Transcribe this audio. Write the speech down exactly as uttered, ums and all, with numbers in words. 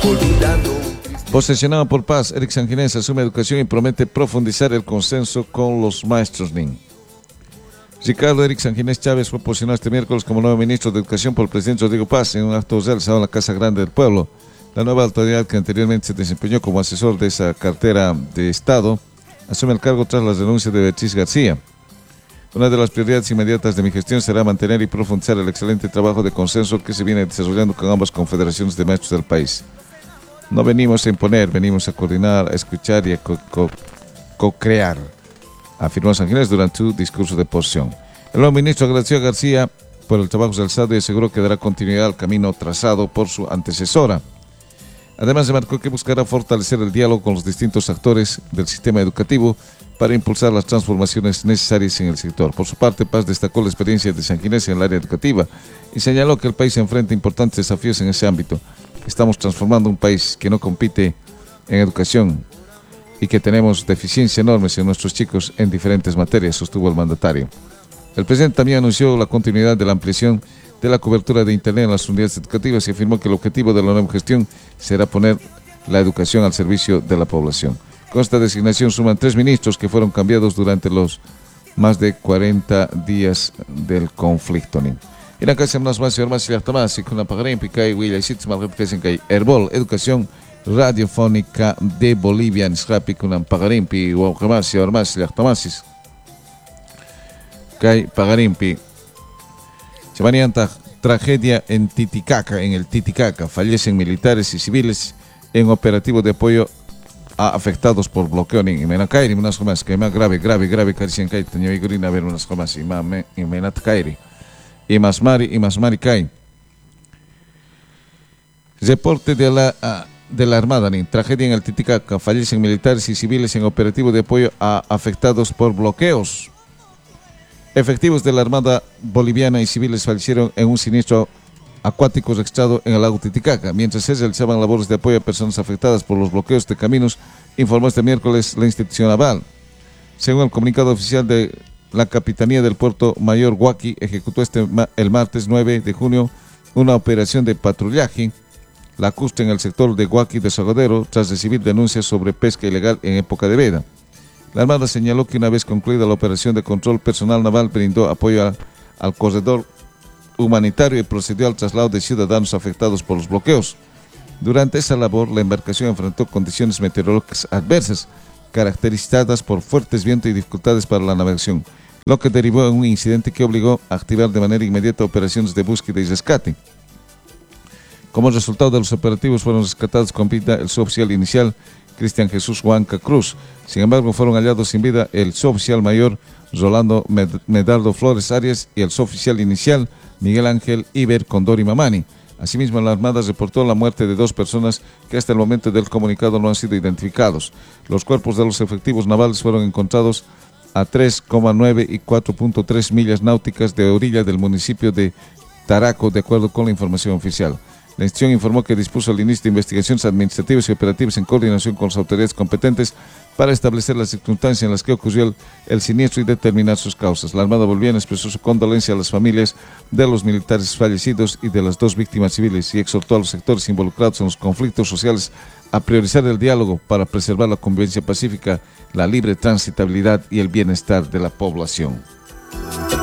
olvidando. Posesionado por paz, Eric Sanginés asume educación y promete profundizar el consenso con los maestros N I N. Ricardo Eric Sanginés Chávez fue posicionado este miércoles como nuevo ministro de Educación por el presidente Rodrigo Paz en un acto realizado en la Casa Grande del Pueblo. La nueva autoridad, que anteriormente se desempeñó como asesor de esa cartera de Estado, asume el cargo tras las renuncias de Beatriz García. Una de las prioridades inmediatas de mi gestión será mantener y profundizar el excelente trabajo de consenso que se viene desarrollando con ambas confederaciones de maestros del país. No venimos a imponer, venimos a coordinar, a escuchar y a co-crear, afirmó Sanginés durante su discurso de posición. El nuevo ministro agradeció a García por el trabajo realizado y aseguró que dará continuidad al camino trazado por su antecesora. Además, remarcó que buscará fortalecer el diálogo con los distintos actores del sistema educativo para impulsar las transformaciones necesarias en el sector. Por su parte, Paz destacó la experiencia de Sanginés en el área educativa y señaló que el país enfrenta importantes desafíos en ese ámbito. Estamos transformando un país que no compite en educación y que tenemos deficiencias enormes en nuestros chicos en diferentes materias, sostuvo el mandatario. El presidente también anunció la continuidad de la ampliación de la cobertura de Internet en las unidades educativas y afirmó que el objetivo de la nueva gestión será poner la educación al servicio de la población. Con esta designación suman tres ministros que fueron cambiados durante los más de cuarenta días del conflicto. En la casa más más y más y más y con la pagarín pica y William Sitz Malgaticasen que Herbol Educación Radiofónica de Bolivia en Srapi con la pagarín pi o más y más y más que pagarín pi se manianta tragedia en Titicaca, en el Titicaca fallecen militares y civiles en operativo de apoyo a afectados por bloqueo en Menakairi, unas más que más grave, grave, grave, Caricien Kai, tenía vigorina ver unas más y más en Menakairi, y más Mari, y más Mari Kai. Reporte de la, uh, de la Armada, ni tragedia en el Titicaca, fallecen militares y civiles en operativo de apoyo a afectados por bloqueos. Efectivos de la Armada boliviana y civiles fallecieron en un siniestro acuático registrado en el lago Titicaca, mientras se realizaban labores de apoyo a personas afectadas por los bloqueos de caminos, informó este miércoles la institución naval. Según el comunicado oficial de la Capitanía del Puerto Mayor Huaki, ejecutó este el martes nueve de junio una operación de patrullaje lacustre en el sector de Huaki Desaguadero tras recibir denuncias sobre pesca ilegal en época de veda. La Armada señaló que una vez concluida la operación de control, personal naval brindó apoyo a, al corredor humanitario y procedió al traslado de ciudadanos afectados por los bloqueos. Durante esa labor, la embarcación enfrentó condiciones meteorológicas adversas, caracterizadas por fuertes vientos y dificultades para la navegación, lo que derivó en un incidente que obligó a activar de manera inmediata operaciones de búsqueda y rescate. Como resultado de los operativos, fueron rescatados con vida el suboficial inicial Cristian Jesús Huanca Cruz. Sin embargo, fueron hallados sin vida el suboficial mayor Rolando Medardo Flores Arias y el suboficial inicial Miguel Ángel Iber Condori Mamani. Asimismo, la Armada reportó la muerte de dos personas que hasta el momento del comunicado no han sido identificados. Los cuerpos de los efectivos navales fueron encontrados a tres coma nueve y cuatro punto tres millas náuticas de orilla del municipio de Taraco, de acuerdo con la información oficial. La institución informó que dispuso el inicio de investigaciones administrativas y operativas en coordinación con las autoridades competentes para establecer las circunstancias en las que ocurrió el, el siniestro y determinar sus causas. La Armada boliviana expresó su condolencia a las familias de los militares fallecidos y de las dos víctimas civiles y exhortó a los sectores involucrados en los conflictos sociales a priorizar el diálogo para preservar la convivencia pacífica, la libre transitabilidad y el bienestar de la población.